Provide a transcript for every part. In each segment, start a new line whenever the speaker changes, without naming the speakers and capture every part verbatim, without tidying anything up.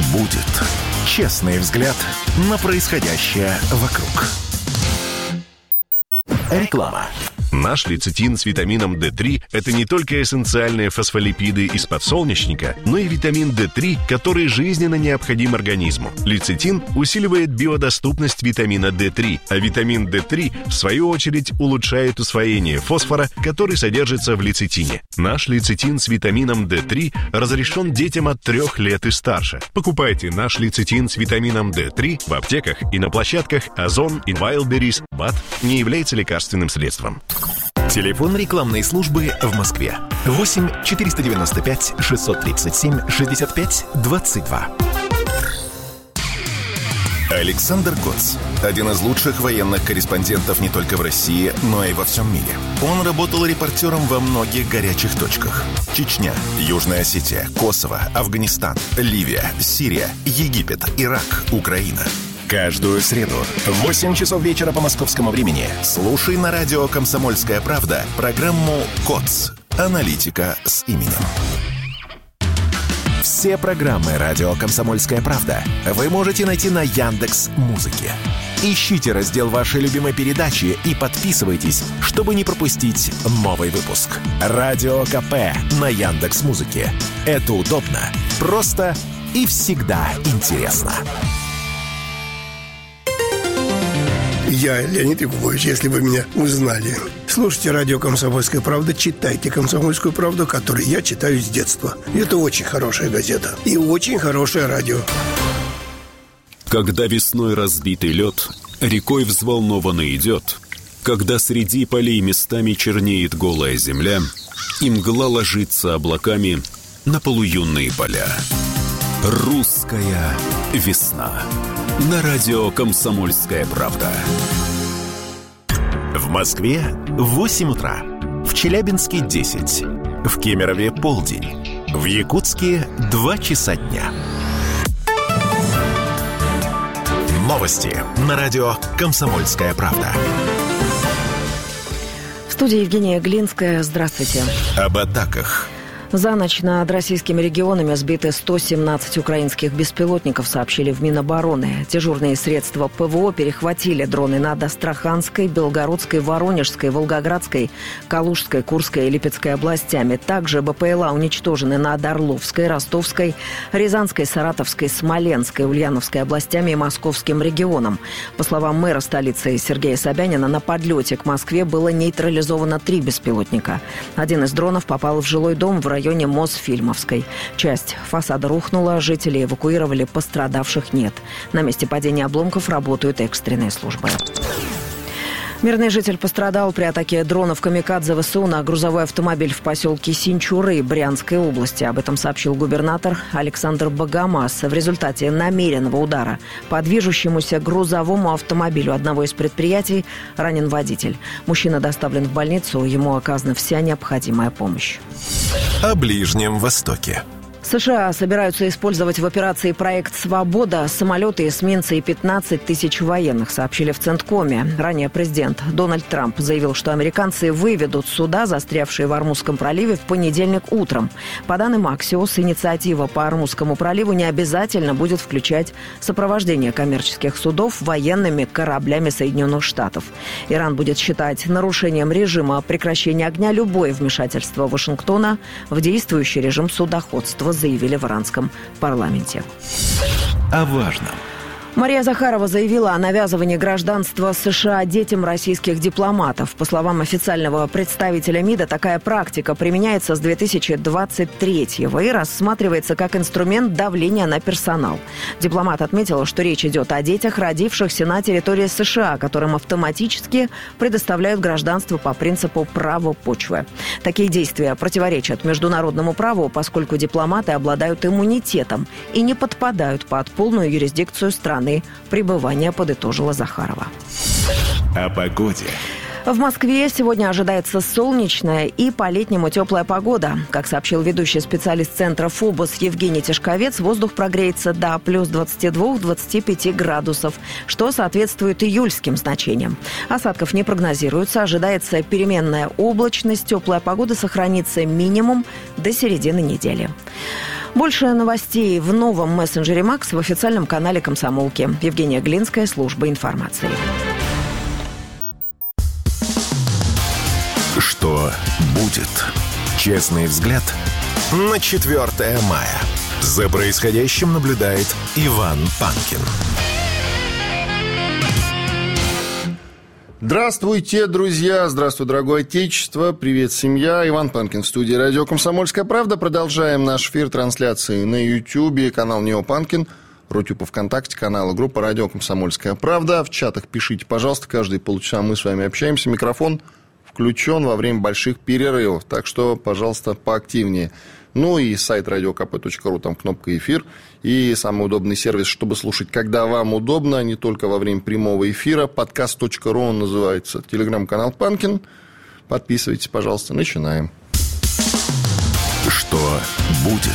будет честный взгляд на происходящее вокруг. Реклама.
Наш лецитин с витамином дэ три – это не только эссенциальные фосфолипиды из подсолнечника, но и витамин дэ три, который жизненно необходим организму. Лецитин усиливает биодоступность витамина дэ три, а витамин дэ три, в свою очередь, улучшает усвоение фосфора, который содержится в лецитине. Наш лецитин с витамином дэ три разрешен детям от трех лет и старше. Покупайте наш лецитин с витамином дэ три в аптеках и на площадках Озон и Wildberries. БАД не является лекарственным средством.
Телефон рекламной службы в Москве. восемь четыреста девяносто пять шестьсот тридцать семь шестьдесят пять двадцать два. Александр Коц. Один из лучших военных корреспондентов не только в России, но и во всем мире. Он работал репортером во многих горячих точках. Чечня, Южная Осетия, Косово, Афганистан, Ливия, Сирия, Египет, Ирак, Украина. Каждую среду в восемь часов вечера по московскому времени слушай на радио «Комсомольская правда» программу «КОЦ. Аналитика с именем». Все программы радио «Комсомольская правда» вы можете найти на Яндекс.Музыке. Ищите раздел вашей любимой передачи и подписывайтесь, чтобы не пропустить новый выпуск. Радио КП на Яндекс.Музыке. Это удобно, просто и всегда интересно.
Я Леонид Якубович, если вы меня узнали. Слушайте радио «Комсомольская правда», читайте «Комсомольскую правду», которую я читаю с детства. Это очень хорошая газета и очень хорошее радио.
Когда весной разбитый лед рекой взволнованно идет, когда среди полей местами чернеет голая земля, и мгла ложится облаками на полуюнные поля. Русская весна. На радио «Комсомольская правда».
В Москве восемь утра. В Челябинске десять. В Кемерове полдень. В Якутске два часа дня. Новости на радио «Комсомольская правда».
В студии Евгения Глинская. Здравствуйте.
Об атаках.
За ночь над российскими регионами сбиты сто семнадцать украинских беспилотников, сообщили в Минобороны. Дежурные средства ПВО перехватили дроны над Астраханской, Белгородской, Воронежской, Волгоградской, Калужской, Курской и Липецкой областями. Также БПЛА уничтожены над Орловской, Ростовской, Рязанской, Саратовской, Смоленской, Ульяновской областями и Московским регионом. По словам мэра столицы Сергея Собянина, на подлете к Москве было нейтрализовано три беспилотника. Один из дронов попал в жилой дом в районе В районе Мосфильмовской. Часть фасада рухнула, жители эвакуировали, пострадавших нет. На месте падения обломков работают экстренные службы. Мирный житель пострадал при атаке дронов «Камикадзе» ВСУ на грузовой автомобиль в поселке Синчуры Брянской области. Об этом сообщил губернатор Александр Богомаз. В результате намеренного удара по движущемуся грузовому автомобилю одного из предприятий ранен водитель. Мужчина доставлен в больницу, ему оказана вся необходимая помощь.
О Ближнем Востоке.
США собираются использовать в операции «Проект Свобода» самолеты, эсминцы и пятнадцать тысяч военных, сообщили в Центкоме. Ранее президент Дональд Трамп заявил, что американцы выведут суда, застрявшие в Ормузском проливе, в понедельник утром. По данным Axios, инициатива по Ормузскому проливу не обязательно будет включать сопровождение коммерческих судов военными кораблями Соединенных Штатов. Иран будет считать нарушением режима прекращения огня любое вмешательство Вашингтона в действующий режим судоходства, заявили в иранском парламенте.
О важном.
Мария Захарова заявила о навязывании гражданства США детям российских дипломатов. По словам официального представителя МИДа, такая практика применяется с две тысячи двадцать третьего и рассматривается как инструмент давления на персонал. Дипломат отметила, что речь идет о детях, родившихся на территории США, которым автоматически предоставляют гражданство по принципу права почвы. Такие действия противоречат международному праву, поскольку дипломаты обладают иммунитетом и не подпадают под полную юрисдикцию страны пребывания, подытожила Захарова.
О погоде.
В Москве сегодня ожидается солнечная и по-летнему теплая погода. Как сообщил ведущий специалист центра ФОБОС Евгений Тишковец, воздух прогреется до плюс двадцати двух - двадцати пяти градусов, что соответствует июльским значениям. Осадков не прогнозируется, ожидается переменная облачность, теплая погода сохранится минимум до середины недели. Больше новостей в новом мессенджере «Макс» в официальном канале «Комсомолки». Евгения Глинская, служба информации.
Что будет? Честный взгляд на четвёртое мая. За происходящим наблюдает Иван Панкин.
Здравствуйте, друзья! Здравствуй, дорогое отечество! Привет, семья! Иван Панкин в студии радио «Комсомольская правда». Продолжаем наш эфир трансляции на Ютьюбе, канал Нео Панкин, Рутюб ВКонтакте, канал и группа радио «Комсомольская правда». В чатах пишите, пожалуйста, каждые полчаса мы с вами общаемся. Микрофон включен во время больших перерывов, так что, пожалуйста, поактивнее. Ну и сайт радио ка пэ точка ру, там кнопка «Эфир». И самый удобный сервис, чтобы слушать, когда вам удобно, не только во время прямого эфира. подкаст точка ру он называется. Телеграм-канал Панкин. Подписывайтесь, пожалуйста. Начинаем.
Что будет?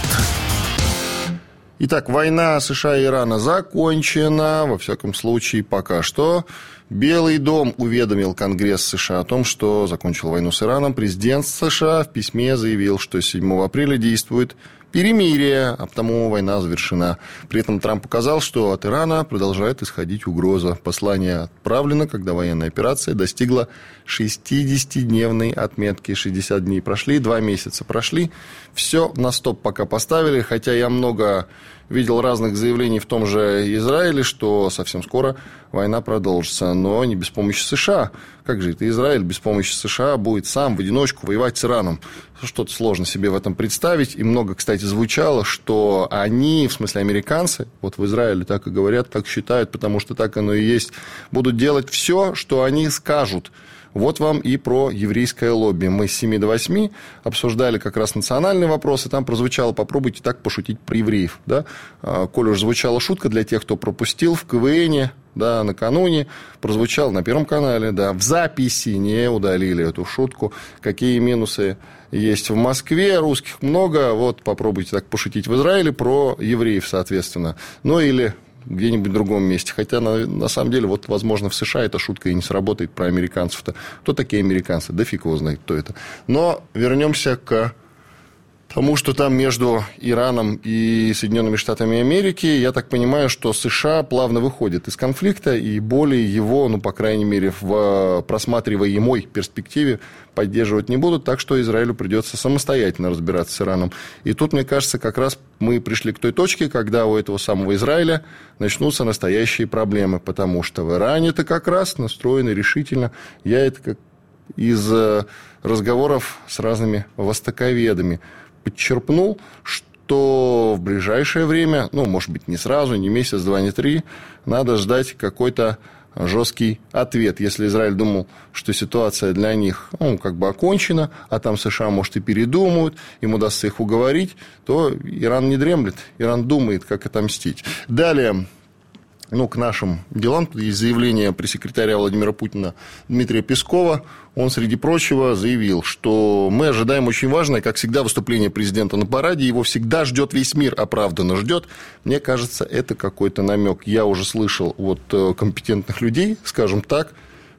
Итак, война США и Ирана закончена. Во всяком случае, пока что. Белый дом уведомил Конгресс США о том, что закончил войну с Ираном. Президент США в письме заявил, что с седьмого апреля действует перемирие, а потому война завершена. При этом Трамп указал, что от Ирана продолжает исходить угроза. Послание отправлено, когда военная операция достигла шестидесятидневной отметки. шестьдесят дней прошли, два месяца прошли. Все на стоп пока поставили, хотя я много видел разных заявлений в том же Израиле, что совсем скоро война продолжится, но не без помощи США. Как же это Израиль без помощи США будет сам в одиночку воевать с Ираном? Что-то сложно себе в этом представить. И много, кстати, звучало, что они, в смысле американцы, вот в Израиле так и говорят, так считают, потому что так оно и есть, будут делать все, что они скажут. Вот вам и про еврейское лобби. Мы с семи до восьми обсуждали как раз национальные вопросы. Там прозвучало, попробуйте так пошутить про евреев. Да? Коль уж звучала шутка для тех, кто пропустил в КВНе, да, накануне, прозвучал на Первом канале, да, в записи не удалили эту шутку. Какие минусы есть в Москве, русских много. Вот попробуйте так пошутить в Израиле про евреев, соответственно. Ну или где-нибудь в другом месте. Хотя, на, на самом деле, вот, возможно, в США эта шутка и не сработает про американцев-то. Кто такие американцы? Да фиг его знает, кто это. Но вернемся к тому, что там между Ираном и Соединенными Штатами Америки. Я так понимаю, что США плавно выходит из конфликта, и более его, ну, по крайней мере, в просматриваемой перспективе поддерживать не будут, так что Израилю придется самостоятельно разбираться с Ираном. И тут, мне кажется, как раз мы пришли к той точке, когда у этого самого Израиля начнутся настоящие проблемы, потому что в Иране-то как раз настроены решительно. Я это как из разговоров с разными востоковедами подчерпнул, что в ближайшее время, ну, может быть, не сразу, не месяц, два, не три, надо ждать какой-то жесткий ответ. Если Израиль думал, что ситуация для них, ну, как бы окончена, а там США, может, и передумают, им удастся их уговорить, то Иран не дремлет, Иран думает, как отомстить. Далее, ну, к нашим делам, есть заявление пресс-секретаря Владимира Путина Дмитрия Пескова. Он, среди прочего, заявил, что мы ожидаем очень важное, как всегда, выступление президента на параде. Его всегда ждет весь мир, оправданно ждет. Мне кажется, это какой-то намек. Я уже слышал от компетентных людей, скажем так,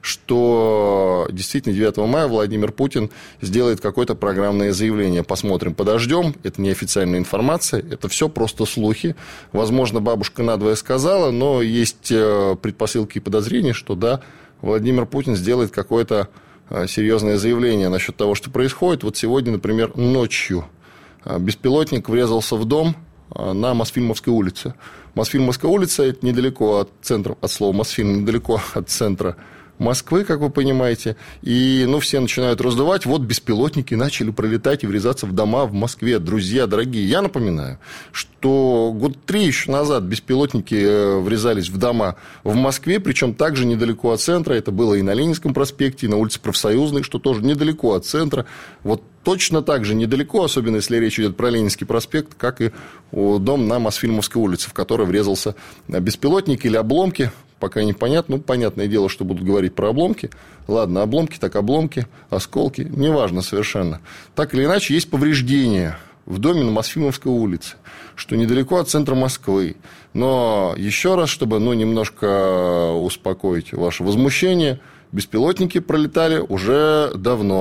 что действительно девятого мая Владимир Путин сделает какое-то программное заявление. Посмотрим, подождем. Это неофициальная информация, это все просто слухи. Возможно, бабушка надвое сказала, но есть предпосылки и подозрения, что да, Владимир Путин сделает какое-то серьезное заявление насчет того, что происходит. Вот сегодня, например, ночью беспилотник врезался в дом на Мосфильмовской улице. Мосфильмовская улица – это недалеко от центра, от слова Мосфильм, недалеко от центра Москвы, как вы понимаете, и, ну, все начинают раздувать, вот беспилотники начали пролетать и врезаться в дома в Москве. Друзья дорогие, я напоминаю, что год три еще назад беспилотники врезались в дома в Москве, причем также недалеко от центра, это было и на Ленинском проспекте, и на улице Профсоюзной, что тоже недалеко от центра, вот точно так же недалеко, особенно если речь идет про Ленинский проспект, как и дом на Мосфильмовской улице, в который врезался беспилотник или обломки. Пока непонятно. Ну, понятное дело, что будут говорить про обломки. Ладно, обломки так обломки, осколки. Неважно совершенно. Так или иначе, есть повреждения в доме на Мосфильмовской улице, что недалеко от центра Москвы. Но еще раз, чтобы, ну, немножко успокоить ваше возмущение, беспилотники пролетали уже давно.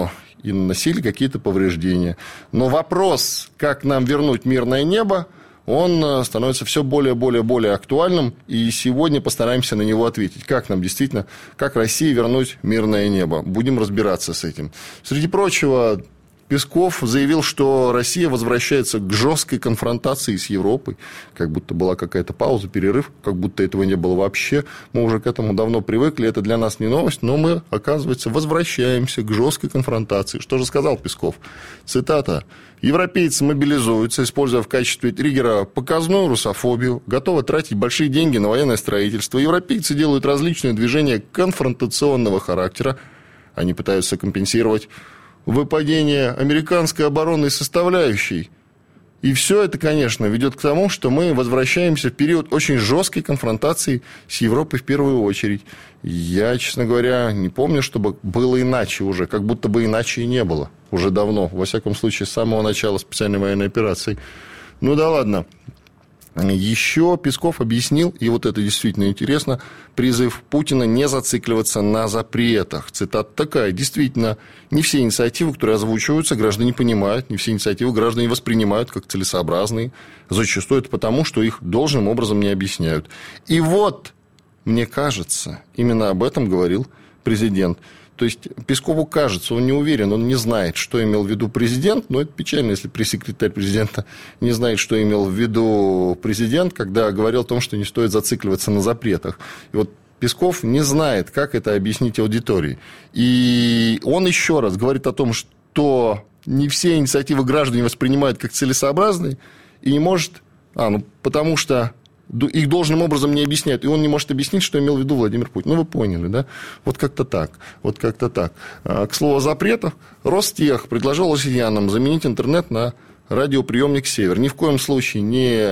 и наносили какие-то повреждения. Но вопрос, как нам вернуть мирное небо, он становится все более, более, более актуальным, и сегодня постараемся на него ответить. Как нам действительно, как России вернуть мирное небо? Будем разбираться с этим. Среди прочего, Песков заявил, что Россия возвращается к жесткой конфронтации с Европой, как будто была какая-то пауза, перерыв, как будто этого не было вообще. Мы уже к этому давно привыкли, это для нас не новость, но мы, оказывается, возвращаемся к жесткой конфронтации. Что же сказал Песков? Цитата. «Европейцы мобилизуются, используя в качестве триггера показную русофобию, готовы тратить большие деньги на военное строительство. Европейцы делают различные движения конфронтационного характера. Они пытаются компенсировать выпадение американской оборонной составляющей. И все это, конечно, ведет к тому, что мы возвращаемся в период очень жесткой конфронтации с Европой в первую очередь. Я, честно говоря, не помню, чтобы было иначе уже, как будто бы иначе и не было уже давно, во всяком случае, с самого начала специальной военной операции. Ну да ладно. Еще Песков объяснил, и вот это действительно интересно, призыв Путина не зацикливаться на запретах. Цитата такая. Действительно, не все инициативы, которые озвучиваются, граждане понимают, не все инициативы граждане воспринимают как целесообразные. Зачастую это потому, что их должным образом не объясняют. И вот, мне кажется, именно об этом говорил президент. То есть Пескову кажется, он не уверен, он не знает, что имел в виду президент, но это печально, если пресс-секретарь президента не знает, что имел в виду президент, когда говорил о том, что не стоит зацикливаться на запретах. И вот Песков не знает, как это объяснить аудитории. И он еще раз говорит о том, что не все инициативы граждане воспринимают как целесообразные, и не может, а, ну, потому что их должным образом не объясняют, и он не может объяснить, что имел в виду Владимир Путин. Ну, вы поняли, да? Вот как-то так. Вот как-то так. К слову о запретах, Ростех предложил россиянам заменить интернет на радиоприемник «Север». Ни в коем случае не